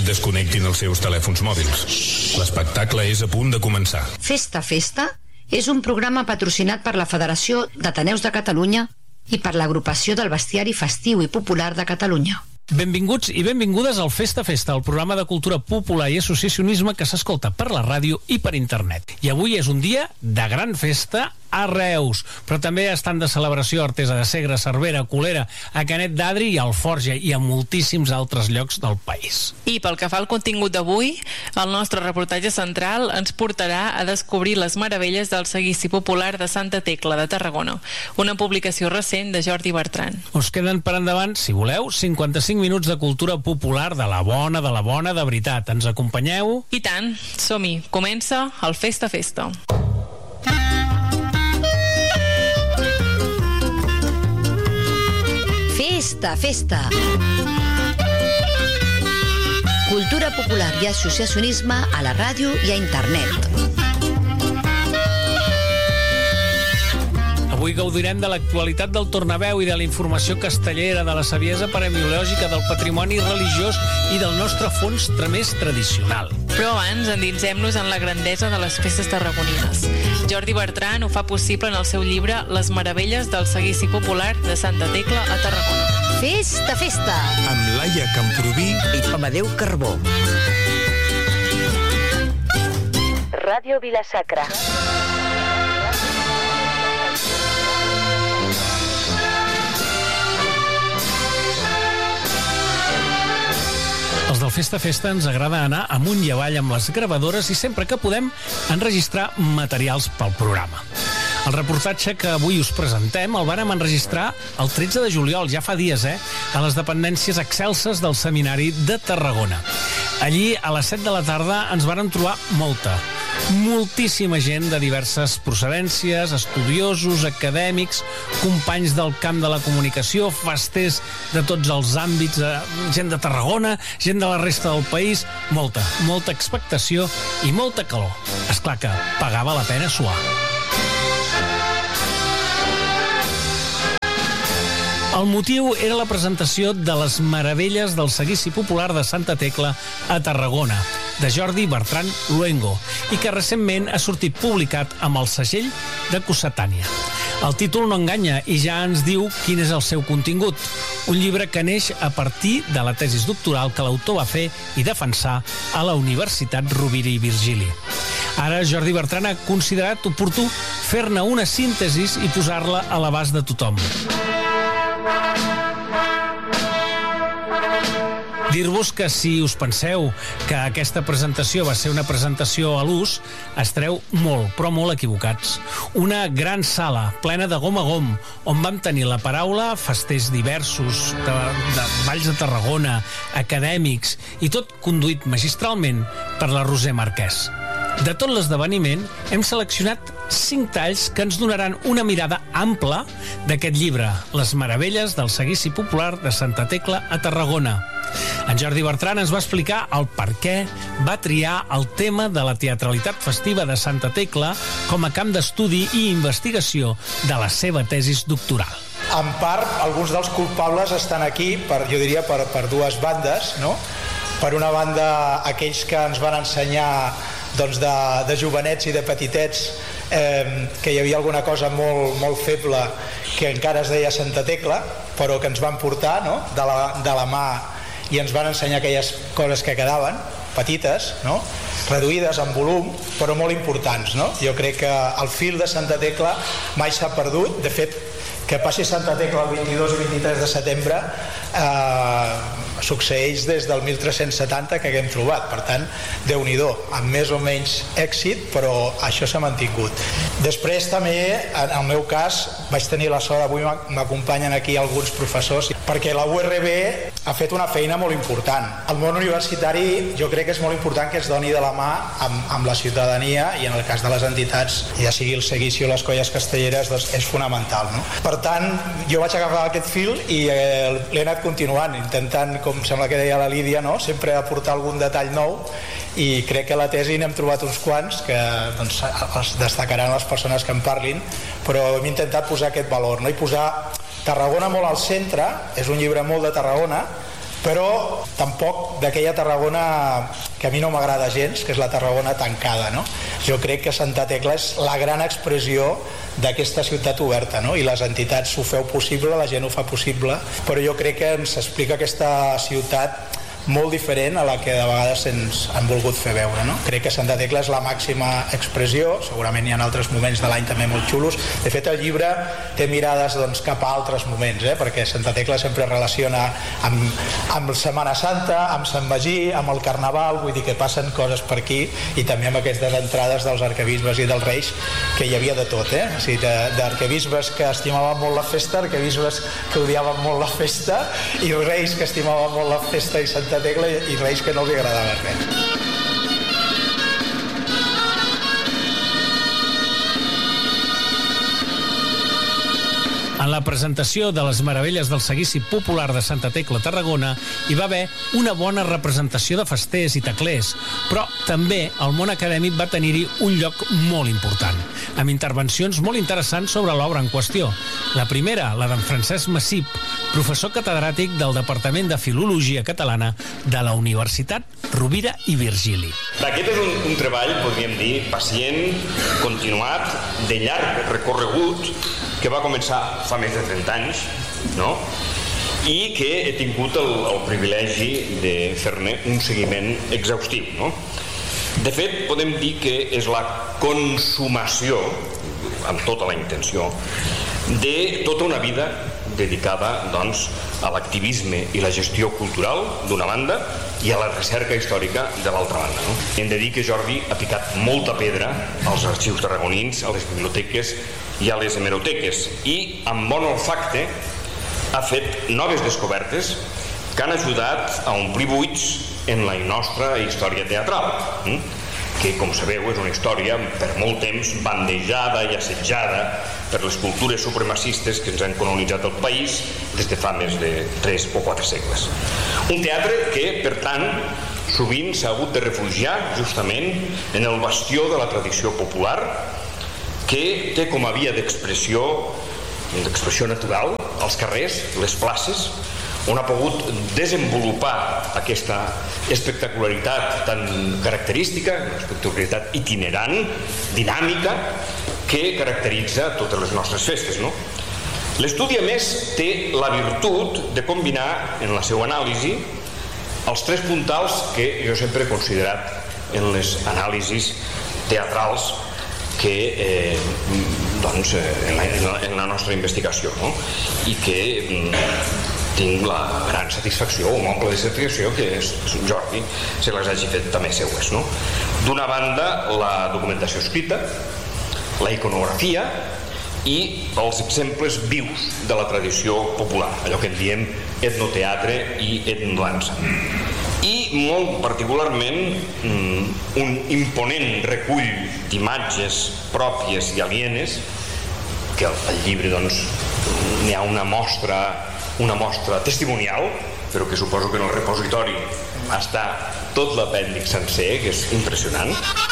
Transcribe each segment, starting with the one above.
desconnectin els seus telèfons mòbils. L'espectacle és a punt de començar. Festa, Festa és un programa patrocinat per la Federació d'Ateneus de Catalunya i per l'Agrupació del Bestiari Festiu i Popular de Catalunya. Benvinguts i benvingudes al Festa Festa, el programa de cultura popular i associacionisme que s'escolta per la ràdio i per internet. I avui és un dia de gran festa a Reus, però també estan de celebració a Artesa de Segre, Cervera, Colera, a Canet d'Adri i a Alforja i a moltíssims altres llocs del país. I pel que fa al contingut d'avui, el nostre reportatge central ens portarà a descobrir les meravelles del seguici popular de Santa Tecla de Tarragona, una publicació recent de Jordi Bertran. Us queden per endavant, si voleu, 55 minuts de cultura popular de la bona, de veritat. Ens acompanyeu? I tant, som-hi. Comença el Festa Festa. Festa, festa. Cultura popular i associacionisme a la ràdio i a internet. Avui gaudirem de l'actualitat del Tornaveu i de la informació castellera, de la saviesa paremiològica, del patrimoni religiós i del nostre fons més tradicional. Però abans endinsem-nos en la grandesa de les festes tarragonines. Jordi Bertran ho fa possible en el seu llibre Les meravelles del seguici popular de Santa Tecla a Tarragona. Festa, festa! Amb Laia Camproví i Amadeu Carbó. Ràdio Vila-sacra. Els del Festa Festa ens agrada anar amunt i avall amb les gravadores i sempre que podem enregistrar materials pel programa. El reportatge que avui us presentem el vàrem enregistrar el 13 de juliol, ja fa dies, a les dependències excelses del Seminari de Tarragona. Allí, a les 7 de la tarda, ens vàrem trobar moltíssima gent de diverses procedències, estudiosos, acadèmics, companys del camp de la comunicació, festers de tots els àmbits, gent de Tarragona, gent de la resta del país, molta expectació i molta calor. Esclar que pagava la pena suar. El motiu era la presentació de les meravelles del seguici popular de Santa Tecla a Tarragona, de Jordi Bertran Luengo, i que recentment ha sortit publicat amb el segell de Cossetània. El títol no enganya i ja ens diu quin és el seu contingut. Un llibre que neix a partir de la tesis doctoral que l'autor va fer i defensar a la Universitat Rovira i Virgili. Ara Jordi Bertran ha considerat oportú fer-ne una síntesi i posar-la a l'abast de tothom. Dir-vos que si us penseu que aquesta presentació va ser una presentació a l'ús, estareu molt, però molt equivocats. Una gran sala, plena de gom a gom, on vam tenir la paraula festers diversos, de Valls de Tarragona, acadèmics, i tot conduït magistralment per la Roser Marquès. De tot l'esdeveniment, hem seleccionat 5 talls que ens donaran una mirada ampla d'aquest llibre, Les meravelles del seguici popular de Santa Tecla a Tarragona. En Jordi Bertran ens va explicar el per què va triar el tema de la teatralitat festiva de Santa Tecla com a camp d'estudi i investigació de la seva tesis doctoral. En part, alguns dels culpables estan aquí, jo diria, per dues bandes, no? Per una banda, aquells que ens van ensenyar de jovenets i de petitets que hi havia alguna cosa molt feble que encara es deia Santa Tecla, però que ens van portar de la mà i ens van ensenyar aquelles coses que quedaven, petites, reduïdes en volum, però molt importants. Jo crec que el fil de Santa Tecla mai s'ha perdut. De fet, que passi Santa Tecla el 22 i 23 de setembre succeeix des del 1370 que haguem trobat. Per tant, Déu-n'hi-do, amb més o menys èxit, però això s'ha mantingut. Després també, en el meu cas, vaig tenir la sort, avui m'acompanyen aquí alguns professors, perquè la URB ha fet una feina molt important. El món universitari jo crec que és molt important que es doni de la mà amb la ciutadania, i en el cas de les entitats, ja sigui el seguici o les colles castelleres, doncs és fonamental. Per tant, jo vaig agafar aquest fil i l'he anat continuant, intentant, com sembla que deia la Lídia, sempre aportar algun detall nou, i crec que a la tesi n'hem trobat uns quants que es destacaran les persones que en parlin, però hem intentat posar aquest valor, i posar Tarragona molt al centre. És un llibre molt de Tarragona, però tampoc d'aquella Tarragona que a mi no m'agrada gens, que és la Tarragona tancada, no? Jo crec que Santa Tecla és la gran expressió d'aquesta ciutat oberta, no? I les entitats ho feu possible, la gent ho fa possible, però jo crec que ens explica aquesta ciutat molt diferent a la que de vegades ens han volgut fer veure, no? Crec que Santa Tecla és la màxima expressió, segurament hi ha altres moments de l'any també molt xulos. De fet, el llibre té mirades cap a altres moments, perquè Santa Tecla sempre relaciona amb Setmana Santa, amb Sant Magí, amb el Carnaval, vull dir que passen coses per aquí, i també amb aquestes entrades dels arquebisbes i dels reis, que hi havia de tot, o sigui, d'arquebisbes que estimaven molt la festa, arquebisbes que odiaven molt la festa, i reis que estimaven molt la festa i Santa Tecla, i reis que no els agradava res. En la presentació de les meravelles del seguici popular de Santa Tecla, Tarragona, hi va haver una bona representació de festers i teclers, però també el món acadèmic va tenir-hi un lloc molt important, amb intervencions molt interessants sobre l'obra en qüestió. La primera, la d'en Francesc Massip, professor catedràtic del Departament de Filologia Catalana de la Universitat Rovira i Virgili. Aquest és un treball, podríem dir, pacient, continuat, de llarg recorregut, que va començar fa més de 30 anys, no? I que he tingut el privilegi de fer-ne un seguiment exhaustiu, no? De fet, podem dir que és la consumació, amb tota la intenció, de tota una vida dedicada, doncs, a l'activisme i la gestió cultural, d'una banda, i a la recerca històrica, de l'altra banda, no? Hem de dir que Jordi ha picat molta pedra als arxius tarragonins, a les biblioteques i a les hemeroteques, i amb bon olfacte ha fet noves descobertes que han ajudat a omplir buits en la nostra història teatral, que, com sabeu, és una història per molt temps bandejada i assetjada per les cultures supremacistes que ens han colonitzat el país des de fa més de 3 o 4 segles. Un teatre que, per tant, sovint s'ha hagut de refugiar justament en el bastió de la tradició popular, que té com a via d'expressió natural als carrers, les places, on ha pogut desenvolupar aquesta espectacularitat tan característica, una espectacularitat itinerant, dinàmica, que caracteritza totes les nostres festes, no? L'estudi, a més, té la virtut de combinar en la seva anàlisi els 3 puntals que jo sempre he considerat en les anàlisis teatrals que en la nostra investigació, no? I que tinc la gran satisfacció, un ample de satisfacció, que és Jordi se les hagi fet també seues, no? D'una banda, la documentació escrita, la iconografia i els exemples vius de la tradició popular, allò que en diem etnoteatre i etnodansa. I molt particularment un imponent recull d'imatges pròpies i alienes, que al llibre doncs n'hi ha una mostra testimonial, però que suposo que en el repositori està tot l'apèndix sencer, que és impressionant.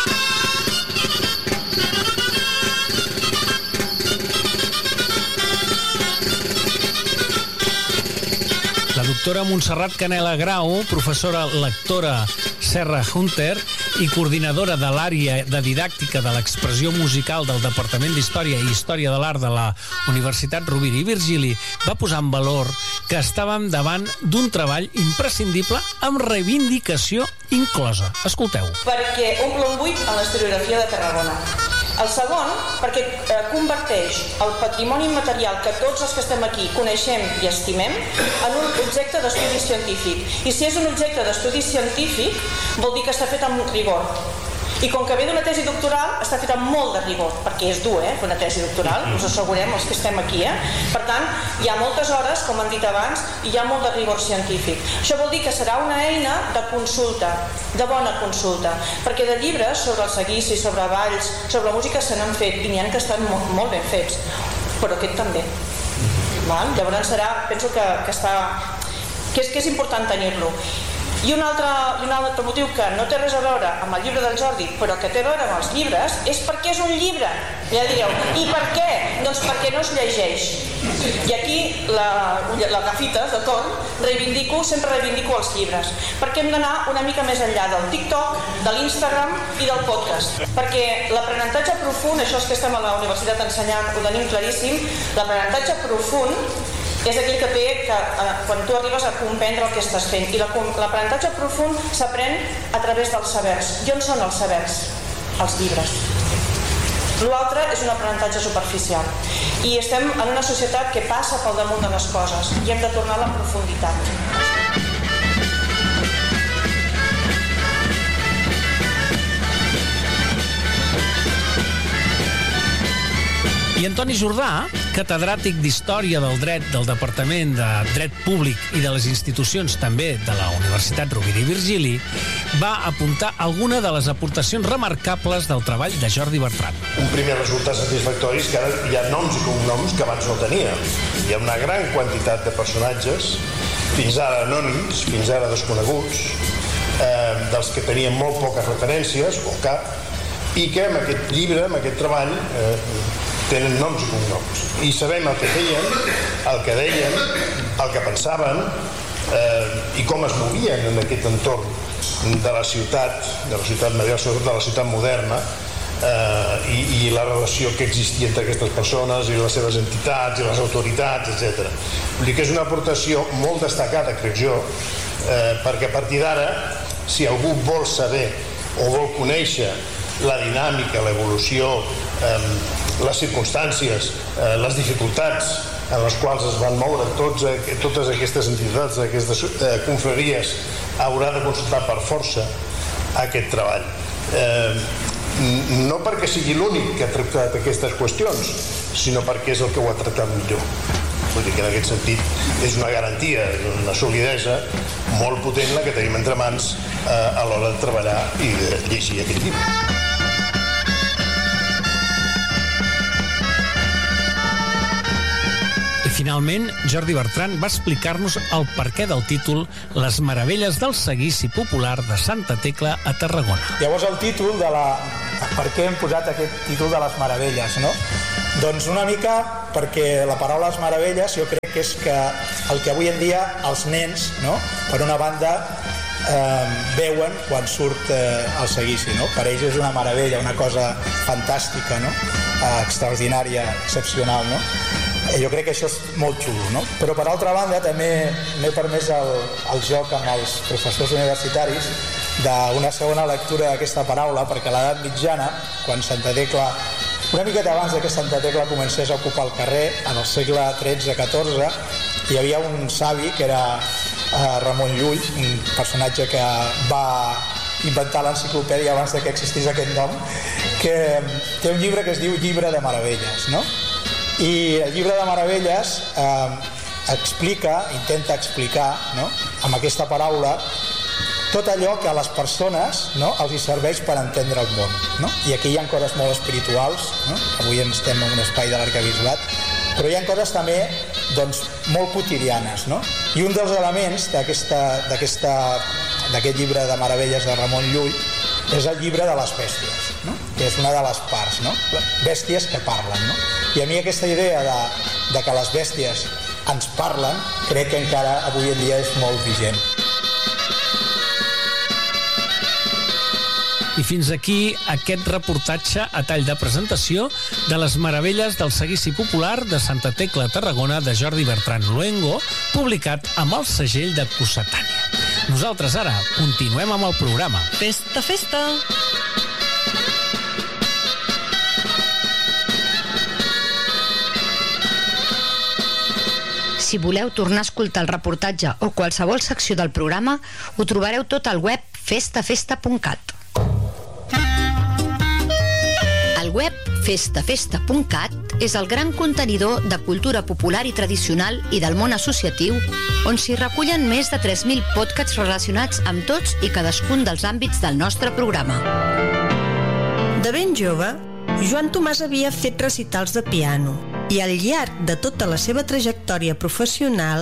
La doctora Montserrat Canela Grau, professora lectora Serra Hunter i coordinadora de l'àrea de didàctica de l'expressió musical del Departament d'Història i Història de l'Art de la Universitat Rovira i Virgili, va posar en valor que estàvem davant d'un treball imprescindible amb reivindicació inclosa. Escolteu. Perquè omple un buit en l'historiografia de Tarragona. El segon, perquè converteix el patrimoni immaterial que tots els que estem aquí coneixem i estimem en un objecte d'estudi científic. I si és un objecte d'estudi científic, vol dir que està fet amb rigor. I com que ve d'una tesi doctoral, està feta amb molt de rigor, perquè és dur, fer una tesi doctoral, us assegurem, els que estem aquí, Per tant, hi ha moltes hores, com han dit abans, i hi ha molt de rigor científic. Això vol dir que serà una eina de consulta, de bona consulta, perquè de llibres sobre el seguici, sobre balls, sobre música se n'han fet, i n'hi ha que estan molt ben fets, però aquest també. Llavors penso que és important tenir-lo. I un altre motiu que no té res a veure amb el llibre del Jordi, però que té a veure amb els llibres, és perquè és un llibre. Ja direu, i per què? Doncs perquè no es llegeix. I aquí la gafita de torn sempre reivindico els llibres, perquè hem d'anar una mica més enllà del TikTok, de l'Instagram i del podcast. Perquè l'aprenentatge profund, això és que estem a la universitat ensenyant, ho tenim claríssim, l'aprenentatge profund és aquell que té que quan tu arribes a comprendre el que estàs fent. I l'aprenentatge profund s'aprèn a través dels sabers. I on són els sabers? Els llibres. L'altre és un aprenentatge superficial. I estem en una societat que passa pel damunt de les coses i hem de tornar a la profunditat. I Antoni Jordà, catedràtic d'Història del Dret del Departament de Dret Públic i de les institucions també de la Universitat Rovira i Virgili, va apuntar alguna de les aportacions remarcables del treball de Jordi Bertran. Un primer resultat satisfactori és que ara hi ha noms i cognoms que abans no tenia. Hi ha una gran quantitat de personatges, fins ara anònims, fins ara desconeguts, dels que tenien molt poques referències, o cap, i que amb aquest llibre, amb aquest treball, tenen noms i cognoms. I sabem el que feien, el que deien, el que pensaven i com es movien en aquest entorn de la ciutat medieval, sobretot de la ciutat moderna, i la relació que existia entre aquestes persones i les seves entitats i les autoritats, etc. Vull dir que és una aportació molt destacada, crec jo, perquè a partir d'ara, si algú vol saber o vol conèixer la dinàmica, l'evolució, les circumstàncies, les dificultats en les quals es van moure totes aquestes entitats, aquestes confraries, haurà de consultar per força aquest treball. No perquè sigui l'únic que ha tractat aquestes qüestions, sinó perquè és el que ho ha tractat millor. Vull dir que en aquest sentit és una garantia, una solidesa molt potent la que tenim entre mans a l'hora de treballar i de llegir aquest llibre. Finalment, Jordi Bertran va explicar-nos el perquè del títol Les meravelles del seguici popular de Santa Tecla a Tarragona. Llavors el títol per què hem posat aquest títol de les meravelles, no? Doncs una mica perquè la paraula les meravelles jo crec que és que el que avui en dia els nens, no? Per una banda, veuen quan surt el seguici, no? Per ells és una meravella, una cosa fantàstica, no? Extraordinària, excepcional, no? Jo crec que això és molt xulo, no? Però per altra banda també m'he permès el joc amb els professors universitaris d'una segona lectura d'aquesta paraula, perquè a l'edat mitjana, quan Santa Tecla, una miqueta abans que Santa Tecla comencés a ocupar el carrer, en el segle XIII-XIV, hi havia un savi que era Ramon Llull, un personatge que va inventar l'enciclopèdia abans que existís aquest nom, que té un llibre que es diu Llibre de Meravelles, no? I el Llibre de Meravelles intenta explicar, no? Amb aquesta paraula, tot allò que a les persones, no? Els hi serveix per entendre el món, no? I aquí hi ha coses molt espirituals, no? Avui estem en un espai de l'arquebisbat, però hi ha coses també doncs, molt quotidianes, no? I un dels elements d'aquest llibre de meravelles de Ramon Llull és el llibre de les bèsties, no? Que és una de les parts, no? Bèsties que parlen, no? I a mi aquesta idea de que les bèsties ens parlen, crec que encara avui en dia és molt vigent. I fins aquí aquest reportatge a tall de presentació de les meravelles del seguici popular de Santa Tecla a Tarragona de Jordi Bertran Luengo, publicat amb el segell de Cossetània. Nosaltres ara continuem amb el programa. Festa, festa! Si voleu tornar a escoltar el reportatge o qualsevol secció del programa, ho trobareu tot al web festafesta.cat. El web festafesta.cat és el gran contenidor de cultura popular i tradicional i del món associatiu, on s'hi recullen més de 3.000 podcasts relacionats amb tots i cadascun dels àmbits del nostre programa. De ben jove, Joan Tomàs havia fet recitals de piano i al llarg de tota la seva trajectòria professional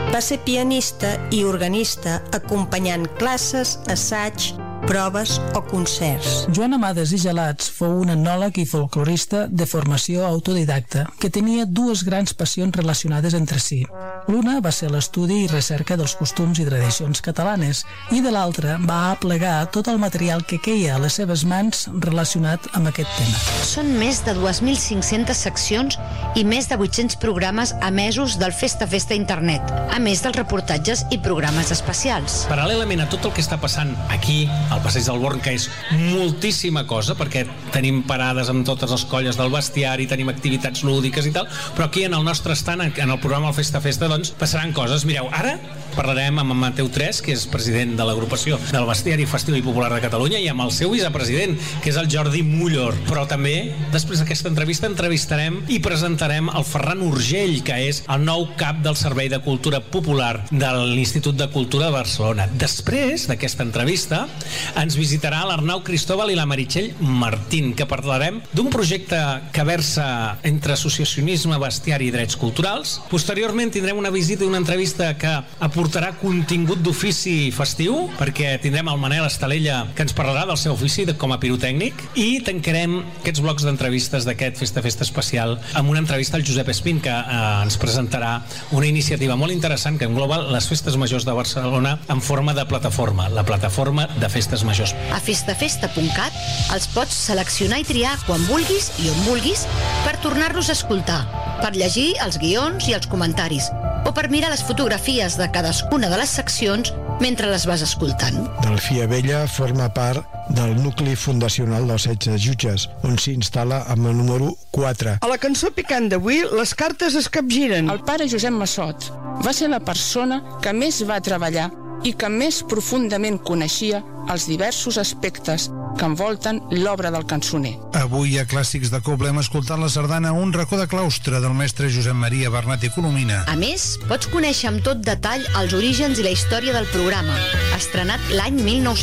Va ser pianista i organista acompanyant classes, assaig, proves o concerts. Joan Amades i Gelats fou un etnòleg i folclorista de formació autodidacta que tenia dues grans passions relacionades entre si. L'una va ser l'estudi i recerca dels costums i tradicions catalanes i de l'altra va aplegar tot el material que queia a les seves mans relacionat amb aquest tema. Són més de 2.500 seccions i més de 800 programes emesos del Festa Festa Internet, a més dels reportatges i programes especials. Paral·lelament a tot el que està passant aquí, al Passeig del Born, que és moltíssima cosa, perquè tenim parades amb totes les colles del bestiari, tenim activitats lúdiques i tal, però aquí en el nostre estant, en el programa El Festa Festa, doncs passaran coses. Mireu, ara parlarem amb en Mateu Tres, que és president de l'agrupació del Bestiari Festiu i Popular de Catalunya, i amb el seu vicepresident, que és el Jordi Mullor. Però també, després d'aquesta entrevista, entrevistarem i presentarem el Ferran Urgell, que és el nou cap del Servei de Cultura Popular de l'Institut de Cultura de Barcelona. Després d'aquesta entrevista, ens visitarà l'Arnau Cristóbal i la Meritxell Martín, que parlarem d'un projecte que versa entre associacionisme, bestiari i drets culturals. Posteriorment tindrem una visita i una entrevista que aportarà contingut d'ofici festiu, perquè tindrem el Manel Estalella, que ens parlarà del seu ofici com a pirotècnic, i tancarem aquests blocs d'entrevistes d'aquest Festa Festa especial amb una entrevista al Josep Espín, que ens presentarà una iniciativa molt interessant que engloba les festes majors de Barcelona en forma de plataforma, la plataforma de festes majors. A festafesta.cat els pots seleccionar i triar quan vulguis i on vulguis per tornar-los a escoltar, per llegir els guions i els comentaris, o per mirar les fotografies de cadascuna de les seccions mentre les vas escoltant. Delfí Abella forma part del nucli fundacional dels 16 jutges, on s'instal·la amb el número 4. A la cançó picant d'avui, les cartes es capgiren. El pare Josep Massot va ser la persona que més va treballar i que més profundament coneixia els diversos aspectes que envolten l'obra del cançoner. Avui a Clàssics de Coble hem escoltat la sardana Un racó de claustre del mestre Josep Maria Bernat i Colomina. A més, pots conèixer amb tot detall els orígens i la història del programa, estrenat l'any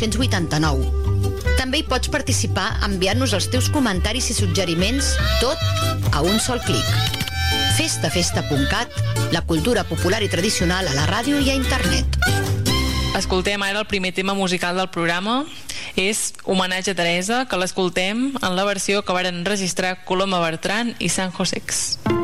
1989. També hi pots participar enviant-nos els teus comentaris i suggeriments, tot a un sol clic. Festafesta.cat, la cultura popular i tradicional a la ràdio i a internet. Escoltem ara el primer tema musical del programa. És Homenatge a Teresa, que l'escoltem en la versió que varen registrar Coloma Bertran i San Josex.